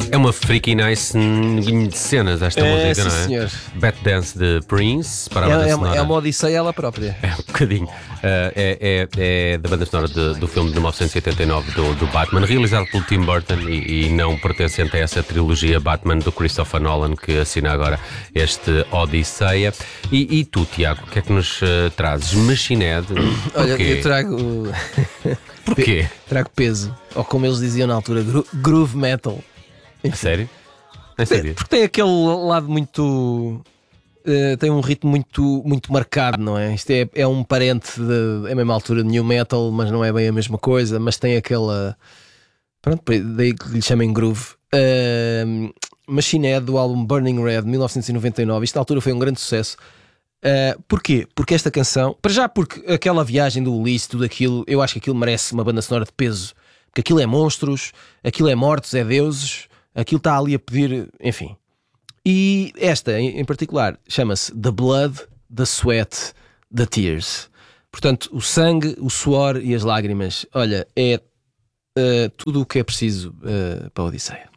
É uma freaky nice de cenas esta música, não é? Senhor. Bat Dance de Prince para a banda sonora. É uma odisseia ela própria. É um bocadinho. É da banda sonora do filme de 1989 do Batman, realizado pelo Tim Burton e não pertencente a essa trilogia Batman do Christopher Nolan, que assina agora este Odisseia. E tu, Tiago, o que é que nos trazes? Machine Head? Olha, eu trago. Porquê? Trago peso. Ou como eles diziam na altura, groove metal. A sério? Não sabia. Porque tem aquele lado muito. Tem um ritmo muito marcado, não é? Isto é um parente é a mesma altura de New Metal, mas não é bem a mesma coisa. Mas tem aquela. Pronto, daí que lhe chamem groove. Machine Head, do álbum Burning Red, 1999. Isto na altura foi um grande sucesso. Porquê? Porque esta canção, para já, porque aquela viagem do Ulisses, tudo aquilo, eu acho que aquilo merece uma banda sonora de peso. Porque aquilo é monstros, aquilo é mortos, é deuses, aquilo está ali a pedir, enfim. E esta em particular chama-se The Blood, The Sweat, The Tears. Portanto, o sangue, o suor e as lágrimas. Olha, é tudo o que é preciso para a Odisseia.